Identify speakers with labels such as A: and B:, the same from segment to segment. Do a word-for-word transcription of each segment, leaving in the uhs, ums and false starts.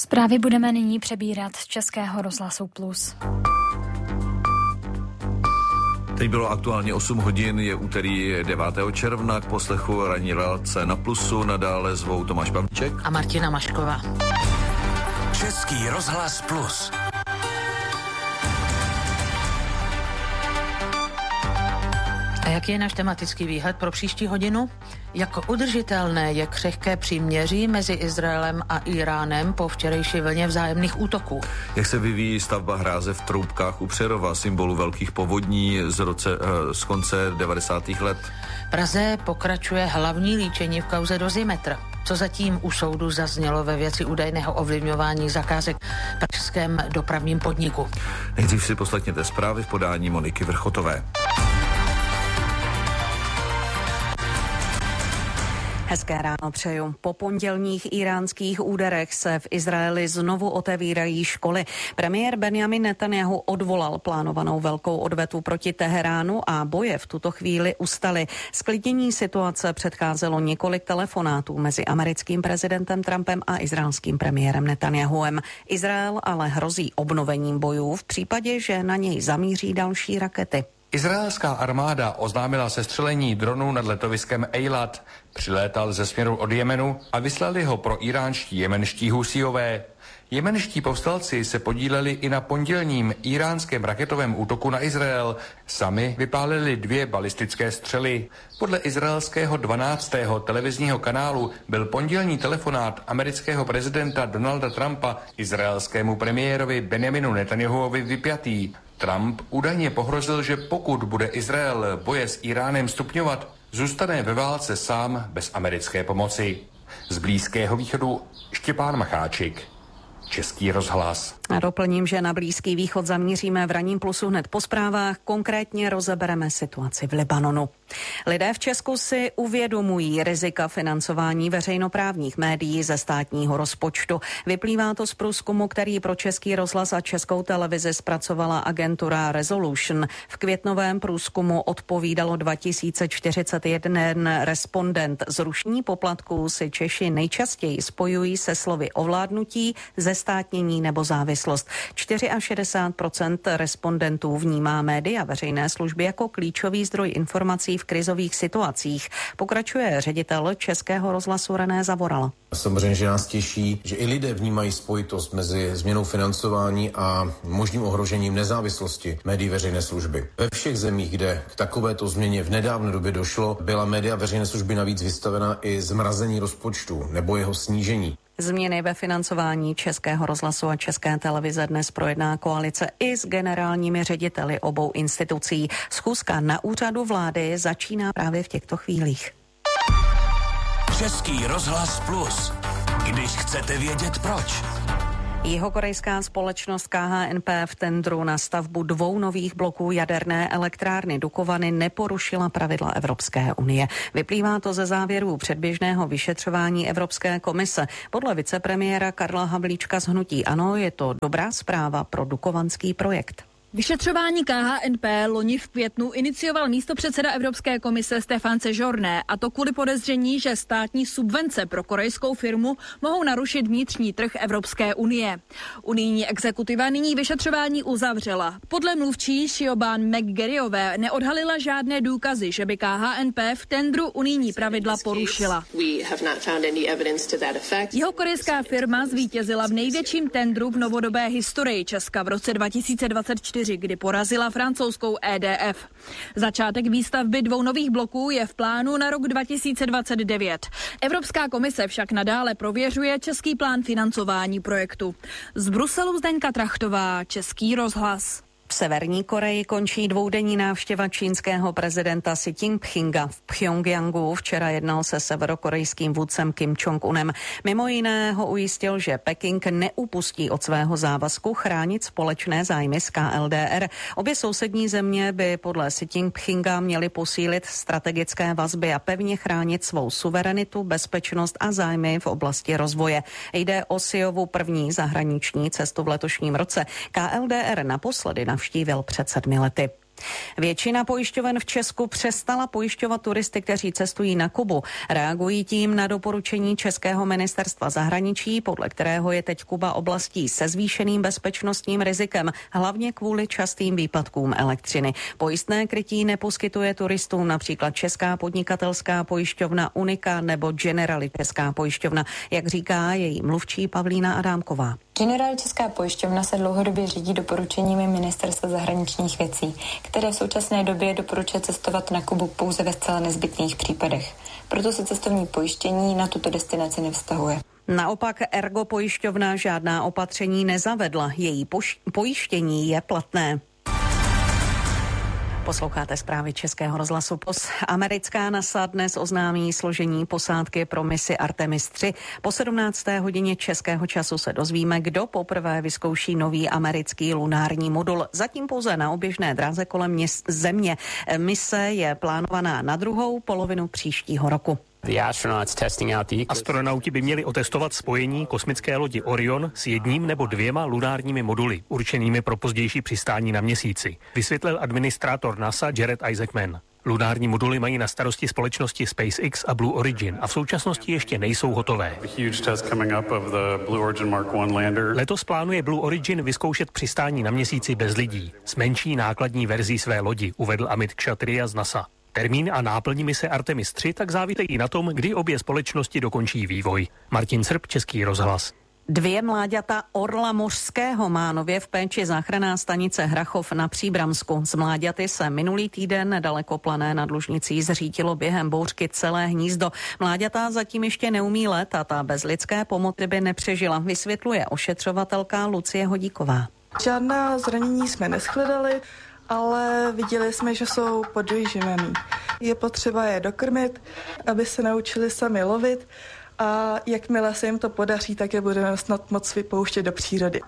A: Zprávy budeme nyní přebírat z Českého rozhlasu Plus.
B: Teď bylo aktuálně osm hodin, je úterý devátého června, k poslechu ranní relace na Plusu nadále zvou Tomáš Pavlíček
C: a Martina Mašková.
D: Český rozhlas Plus.
C: A jaký je náš tematický výhled pro příští hodinu? Jak udržitelné je křehké příměří mezi Izraelem a Íránem po včerejší vlně vzájemných útoků?
B: Jak se vyvíjí stavba hráze v Troubkách u Přerova, symbolu velkých povodní z, roce, z konce devadesátých let?
C: Praze pokračuje hlavní líčení v kauze Dozimetr. Co zatím u soudu zaznělo ve věci údajného ovlivňování zakázek v pražském dopravním podniku?
B: Nejdřív si poslechněte zprávy v podání Moniky Vrchotové.
E: Hezké ráno přeju. Po pondělních íránských úderech se v Izraeli znovu otevírají školy. Premiér Benjamin Netanjahu odvolal plánovanou velkou odvetu proti Teheránu a boje v tuto chvíli ustaly. Sklidnění situace předcházelo několik telefonátů mezi americkým prezidentem Trumpem a izraelským premiérem Netanjahuem. Izrael ale hrozí obnovením bojů v případě, že na něj zamíří další rakety.
F: Izraelská armáda oznámila sestřelení dronů nad letoviskem Eilat. Přilétal ze směru od Jemenu a vyslali ho pro iránští jemenští husíové. Jemenští povstalci se podíleli i na pondělním iránském raketovém útoku na Izrael. Sami vypálili dvě balistické střely. Podle izraelského dvanáctého televizního kanálu byl pondělní telefonát amerického prezidenta Donalda Trumpa izraelskému premiérovi Benjaminu Netanjahuovi vypjatý. Trump údajně pohrozil, že pokud bude Izrael boje s Íránem stupňovat, zůstane ve válce sám bez americké pomoci. Z Blízkého východu Štěpán Macháčik, Český rozhlas.
E: A doplním, že na Blízký východ zamíříme v ranním Plusu hned po zprávách. Konkrétně rozebereme situaci v Libanonu. Lidé v Česku si uvědomují rizika financování veřejnoprávních médií ze státního rozpočtu. Vyplývá to z průzkumu, který pro Český rozhlas a Českou televizi zpracovala agentura Resolution. V květnovém průzkumu odpovídalo dva tisíce čtyřicet jedna respondent. Zrušení poplatků si Češi nejčastěji spojují se slovy ovládnutí, zestátnění nebo závislost. šedesát čtyři procent respondentů vnímá média veřejné služby jako klíčový zdroj informací v krizových situacích. Pokračuje ředitel Českého rozhlasu René Zavoral.
G: Samozřejmě, že nás těší, že i lidé vnímají spojitost mezi změnou financování a možným ohrožením nezávislosti médií veřejné služby. Ve všech zemích, kde k takovéto změně v nedávné době došlo, byla média veřejné služby navíc vystavena i zmrazení rozpočtu nebo jeho snížení.
E: Změny ve financování Českého rozhlasu a České televize dnes projedná koalice i s generálními řediteli obou institucí. Schůzka na úřadu vlády začíná právě v těchto chvílích.
D: Český rozhlas Plus. Když chcete vědět proč.
E: Jihokorejská společnost K H N P v tendru na stavbu dvou nových bloků jaderné elektrárny Dukovany neporušila pravidla Evropské unie. Vyplývá to ze závěrů předběžného vyšetřování Evropské komise. Podle vicepremiéra Karla Havlíčka z hnutí ANO je to dobrá zpráva pro dukovanský projekt.
H: Vyšetřování K H N P loni v květnu inicioval místopředseda Evropské komise Stefan Sejourné, a to kvůli podezření, že státní subvence pro korejskou firmu mohou narušit vnitřní trh Evropské unie. Unijní exekutiva nyní vyšetřování uzavřela. Podle mluvčí Siobhan McGarryové neodhalila žádné důkazy, že by K H N P v tendru unijní pravidla porušila. Jihokorejská firma zvítězila v největším tendru v novodobé historii Česka v roce dva tisíce dvacet čtyři, kdy porazila francouzskou E D F. Začátek výstavby dvou nových bloků je v plánu na rok dva tisíce dvacet devět. Evropská komise však nadále prověřuje český plán financování projektu. Z Bruselu Zdeňka Trachtová, Český rozhlas.
E: V Severní Koreji končí dvoudenní návštěva čínského prezidenta Xi Jinpinga. V Pchjongjangu včera jednal se severokorejským vůdcem Kim Jong-unem. Mimo jiného ujistil, že Peking neupustí od svého závazku chránit společné zájmy s K L D R. Obě sousední země by podle Xi Jinpinga měly posílit strategické vazby a pevně chránit svou suverenitu, bezpečnost a zájmy v oblasti rozvoje. Jde o Xiovu první zahraniční cestu v letošním roce. K L D R naposledy navštívil před sedmi lety. Většina pojišťoven v Česku přestala pojišťovat turisty, kteří cestují na Kubu. Reagují tím na doporučení Českého ministerstva zahraničí, podle kterého je teď Kuba oblastí se zvýšeným bezpečnostním rizikem, hlavně kvůli častým výpadkům elektřiny. Pojistné krytí neposkytuje turistům například Česká podnikatelská pojišťovna Unica nebo Generali Česká pojišťovna, jak říká její mluvčí Pavlína Adámková.
I: Generali Česká pojišťovna se dlouhodobě řídí doporučeními Ministerstva zahraničních věcí, které v současné době doporučuje cestovat na Kubu pouze ve zcela nezbytných případech. Proto se cestovní pojištění na tuto destinaci nevztahuje.
E: Naopak Ergo pojišťovna žádná opatření nezavedla. Její poš- pojištění je platné. Posloucháte zprávy Českého rozhlasu Plus. Americká NASA dnes oznámí složení posádky pro misi Artemis tři. Po sedmnácté hodině českého času se dozvíme, kdo poprvé vyzkouší nový americký lunární modul. Zatím pouze na oběžné dráze kolem měst Země. Mise je plánovaná na druhou polovinu příštího roku.
J: Astronauti by měli otestovat spojení kosmické lodi Orion s jedním nebo dvěma lunárními moduly, určenými pro pozdější přistání na Měsíci, vysvětlil administrátor NASA Jared Isaacman. Lunární moduly mají na starosti společnosti SpaceX a Blue Origin a v současnosti ještě nejsou hotové. Letos plánuje Blue Origin vyzkoušet přistání na Měsíci bez lidí s menší nákladní verzí své lodi, uvedl Amit Kshatriya z NASA. Termín a náplň mise Artemis tři tak závisejí na tom, kdy obě společnosti dokončí vývoj. Martin Srb, Český rozhlas.
E: Dvě mláďata orla mořského má nově v péči záchranná stanice Hrachov na Příbramsku. Z mláďaty se minulý týden nedaleko Plané nad Lužnicí zřítilo během bouřky celé hnízdo. Mláďata zatím ještě neumí létat a bez lidské pomoci by nepřežila, vysvětluje ošetřovatelka Lucie Hodíková.
K: Žádná zranění jsme neshledali, ale viděli jsme, že jsou podvyživený. Je potřeba je dokrmit, aby se naučili sami lovit a jakmile se jim to podaří, tak je budeme snad moc vypouštět do přírody.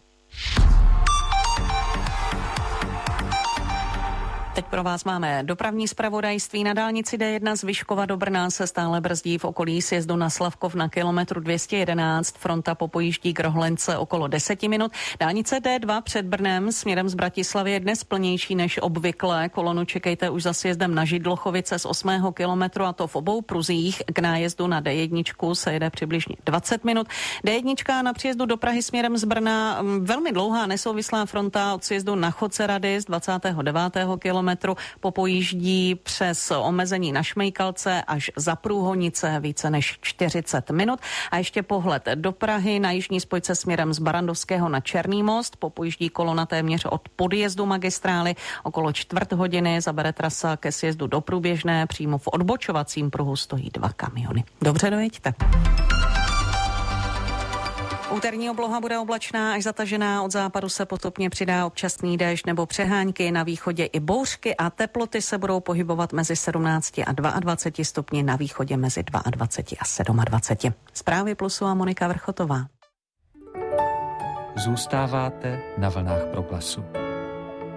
E: Teď pro vás máme dopravní zpravodajství. Na dálnici D jedna z Vyškova do Brna se stále brzdí v okolí sjezdu na Slavkov na kilometru dvě stě jedenáct. Fronta popojíždí k Rohlence okolo deseti minut. Dálnice D dva před Brnem směrem z Bratislavy je dnes plnější než obvykle. Kolonu čekejte už za sjezdem na Židlochovice z osmého kilometru, a to v obou pruzích. K nájezdu na D jedna se jede přibližně dvacet minut. D jedna na příjezdu do Prahy směrem z Brna velmi dlouhá nesouvislá fronta od sjezdu na Chocerady z dvacátého devátého kilometru popojíždí přes omezení na Šmejkalce až za Průhonice více než čtyřicet minut. A ještě pohled do Prahy na jižní spojce směrem z Barandovského na Černý most. Popojíždí kolona téměř od podjezdu magistrály. Okolo čtvrt hodiny zabere trasa ke sjezdu do Průběžné. Přímo v odbočovacím pruhu stojí dva kamiony. Dobře, dojeďte. Úterní obloha bude oblačná až zatažená, od západu se postupně přidá občasný déšť nebo přehánky, na východě i bouřky a teploty se budou pohybovat mezi sedmnácti a dvaceti dvěma stupni, na východě mezi dvaceti dvěma a dvaceti sedmi. Zprávy Plusu a Monika Vrchotová.
L: Zůstáváte na vlnách Proglasu.